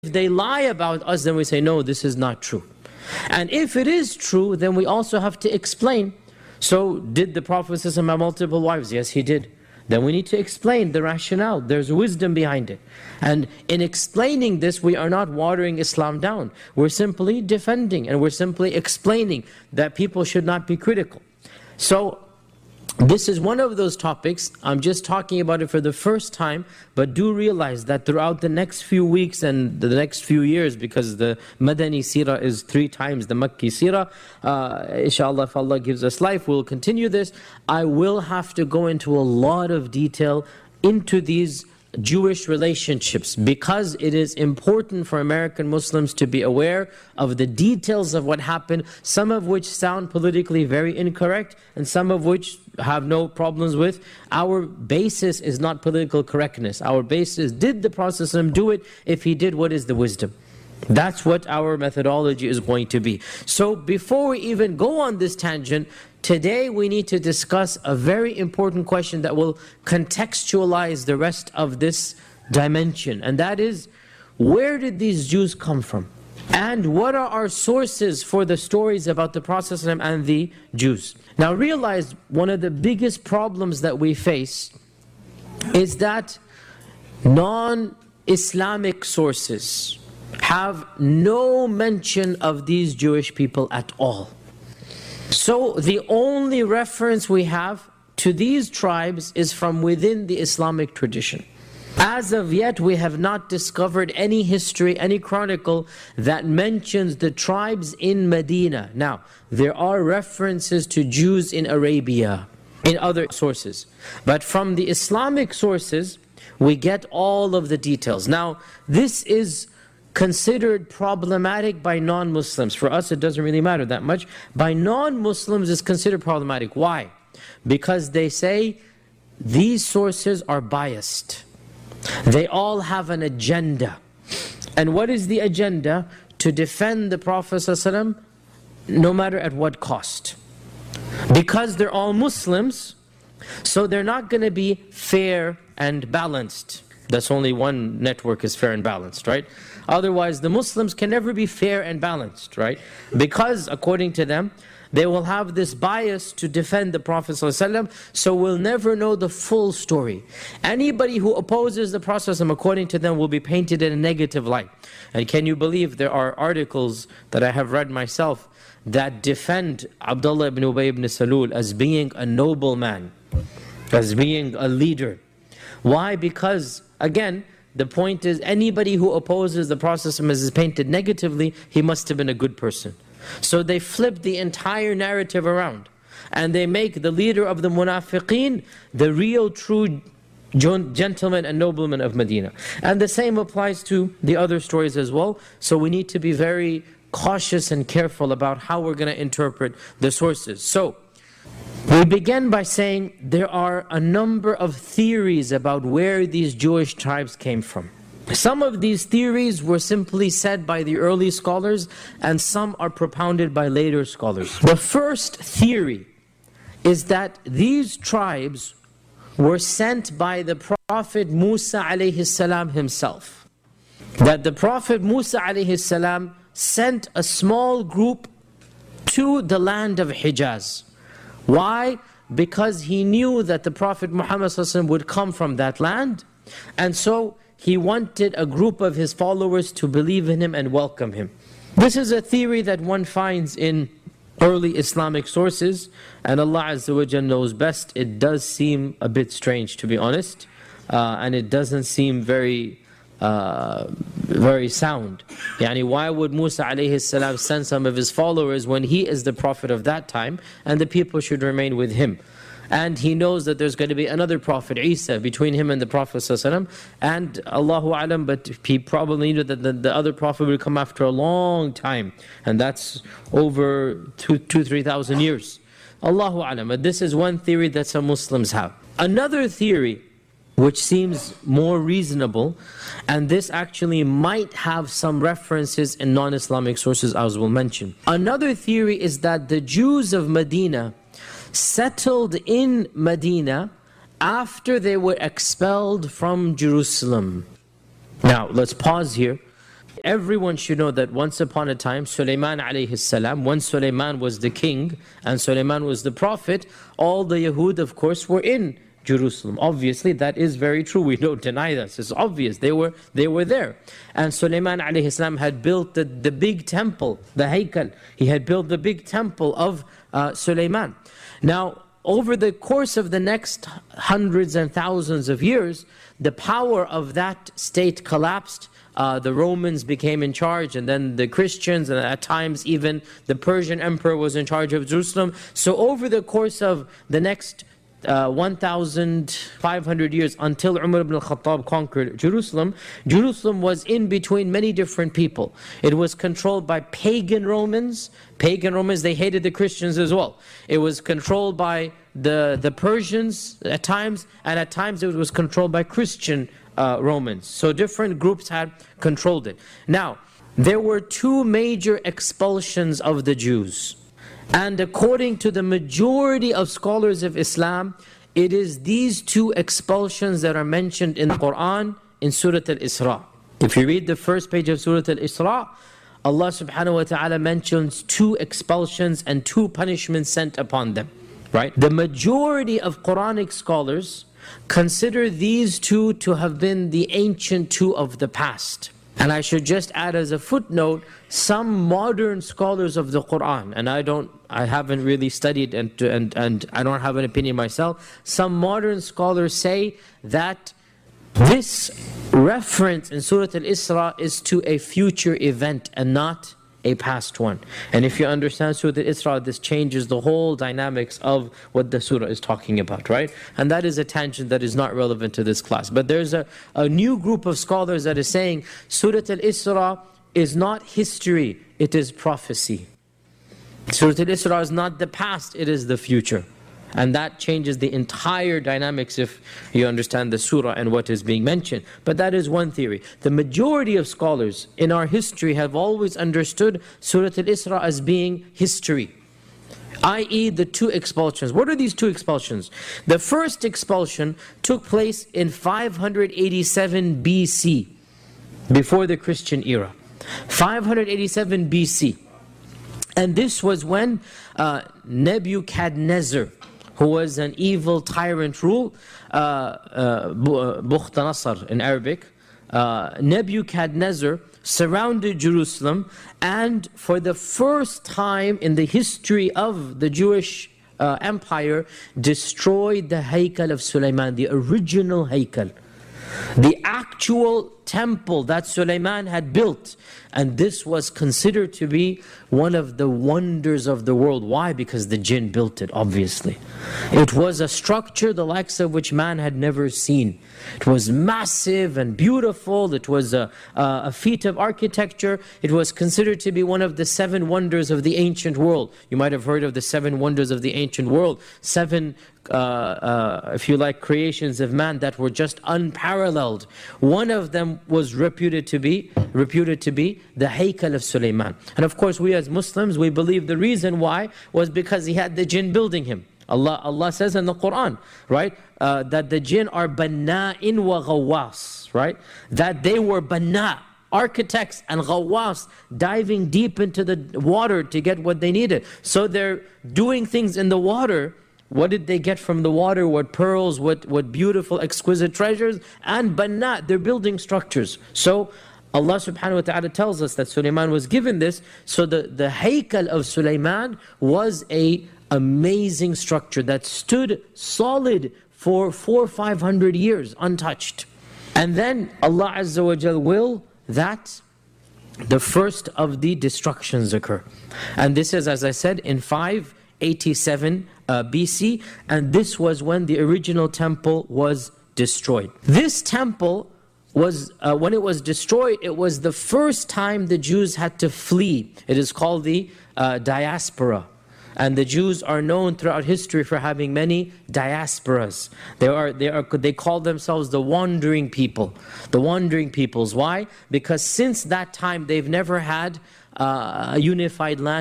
they lie about us, then we say, no, this is not true. And if it is true, then we also have to explain. So, did the Prophet have multiple wives? Yes, he did. Then we need to explain the rationale. There's wisdom behind it. And in explaining this, we are not watering Islam down. We're simply defending and we're simply explaining that people should not be critical. So, this is one of those topics. I'm just talking about it for the first time, but do realize that throughout the next few weeks and the next few years, because the Madani Seerah is 3 times the Makki Seerah, inshallah, if Allah gives us life, we'll continue this. I will have to go into a lot of detail into these Jewish relationships, because it is important for American Muslims to be aware of the details of what happened, some of which sound politically very incorrect and some of which have no problems with. Our basis is not political correctness. Our basis is, did the Prophet do it? If he did, what is the wisdom? That's what our methodology is going to be. So before we even go on this tangent, today we need to discuss a very important question that will contextualize the rest of this dimension. And that is, where did these Jews come from? And what are our sources for the stories about the Prophet and the Jews? Now realize, one of the biggest problems that we face is that non-Islamic sources have no mention of these Jewish people at all. So the only reference we have to these tribes is from within the Islamic tradition. As of yet, we have not discovered any history, any chronicle that mentions the tribes in Medina. Now, there are references to Jews in Arabia, in other sources. But from the Islamic sources, we get all of the details. Now, this is considered problematic by non-Muslims. For us, it doesn't really matter that much. By non-Muslims, it's considered problematic. Why? Because they say these sources are biased. They all have an agenda. And what is the agenda? To defend the Prophet ﷺ no matter at what cost. Because they're all Muslims, so they're not going to be fair and balanced. That's only one network is fair and balanced, right? Otherwise, the Muslims can never be fair and balanced, right? Because, according to them, they will have this bias to defend the Prophet ﷺ, so we'll never know the full story. Anybody who opposes the Prophet ﷺ, according to them, will be painted in a negative light. And can you believe there are articles that I have read myself that defend Abdullah ibn Ubay ibn Salul as being a noble man, as being a leader. Why? Because, again, the point is, anybody who opposes the Prophet ﷺ is painted negatively, he must have been a good person. So they flip the entire narrative around, and they make the leader of the munafiqeen the real true gentleman and nobleman of Medina. And the same applies to the other stories as well. So we need to be very cautious and careful about how we're going to interpret the sources. So we begin by saying there are a number of theories about where these Jewish tribes came from. Some of these theories were simply said by the early scholars, and some are propounded by later scholars. The first theory is that these tribes were sent by the Prophet Musa alayhi salam himself. That the Prophet Musa alayhi salam sent a small group to the land of Hijaz. Why? Because he knew that the Prophet Muhammad ﷺ would come from that land, and so he wanted a group of his followers to believe in him and welcome him. This is a theory that one finds in early Islamic sources, and Allah Azza wa Jalla knows best. It does seem a bit strange, to be honest, and it doesn't seem very sound. Yani, why would Musa alayhi salam send some of his followers when he is the prophet of that time and the people should remain with him? And he knows that there's going to be another prophet, Isa, between him and the Prophet ﷺ. And Allahu Alam, but he probably knew that the other prophet will come after a long time, and that's over 3,000 years. Allahu Alam. But this is one theory that some Muslims have. Another theory, which seems more reasonable, and this actually might have some references in non-Islamic sources, as we'll mention. Another theory is that the Jews of Medina settled in Medina after they were expelled from Jerusalem. Now, let's pause here. Everyone should know that once upon a time, Sulaiman alayhi salam, when Sulaiman was the king and Sulaiman was the prophet, all the Yahud, of course, were in Jerusalem. Obviously, that is very true. We don't deny that. It's obvious. They were there. And Sulaiman alayhi salam had built the big temple, the Haykal. He had built the big temple of Sulaiman. Now, over the course of the next hundreds and thousands of years, the power of that state collapsed. The Romans became in charge, and then the Christians, and at times even the Persian emperor was in charge of Jerusalem. So over the course of the next 1,500 years, until Umar ibn al-Khattab conquered Jerusalem, Jerusalem was in between many different people. It was controlled by pagan Romans. Pagan Romans, they hated the Christians as well. It was controlled by the Persians at times, and at times it was controlled by Christian Romans. So different groups had controlled it. Now, there were two major expulsions of the Jews. And according to the majority of scholars of Islam, it is these two expulsions that are mentioned in the Quran in Surah Al-Isra. If you read the first page of Surah Al-Isra, Allah subhanahu wa ta'ala mentions two expulsions and two punishments sent upon them. Right? The majority of Quranic scholars consider these two to have been the ancient two of the past. And I should just add as a footnote, some modern scholars of the Quran, and I haven't really studied and I don't have an opinion myself, some modern scholars say that this reference in Surah Al-Isra is to a future event and not a past one. And if you understand Surah Al-Isra, this changes the whole dynamics of what the surah is talking about, right? And that is a tangent that is not relevant to this class. But there's a new group of scholars that is saying Surah Al-Isra is not history, it is prophecy. Surah Al-Isra is not the past, it is the future. And that changes the entire dynamics if you understand the surah and what is being mentioned. But that is one theory. The majority of scholars in our history have always understood Surah Al-Isra as being history, i.e. the two expulsions. What are these two expulsions? The first expulsion took place in 587 BC, before the Christian era. 587 BC. And this was when Nebuchadnezzar, who was an evil tyrant rule, Bukhtanasar in Arabic, Nebuchadnezzar surrounded Jerusalem, and for the first time in the history of the Jewish empire, destroyed the Haykal of Sulaiman, the original Haykal, the actual temple that Sulaiman had built. And this was considered to be one of the wonders of the world. Why? Because the jinn built it, obviously. It was a structure the likes of which man had never seen. It was massive and beautiful. It was a feat of architecture. It was considered to be one of the 7 wonders of the ancient world. You might have heard of the 7 wonders of the ancient world. 7, if you like, creations of man that were just unparalleled. One of them was reputed to be the Haykal of Sulaiman. And of course, we as Muslims, we believe the reason why was because he had the jinn building him. Allah says in the Quran, right, that the jinn are banna'in wa ghawwas, right? That they were banna', architects, and ghawwas, diving deep into the water to get what they needed. So they're doing things in the water. What did they get from the water? What pearls, what beautiful, exquisite treasures? And banna', they're building structures. So Allah subhanahu wa ta'ala tells us that Sulaiman was given this. So the Haykal of Sulaiman was a amazing structure that stood solid for 400-500 years, untouched. And then Allah Azza wa Jal will that the first of the destructions occur. And this is, as I said, in 587 BC, and this was when the original temple was destroyed. This temple was, when it was destroyed, it was the first time the Jews had to flee. It is called the diaspora. And the Jews are known throughout history for having many diasporas. They call themselves the wandering people. The wandering peoples. Why? Because since that time they've never had a unified land.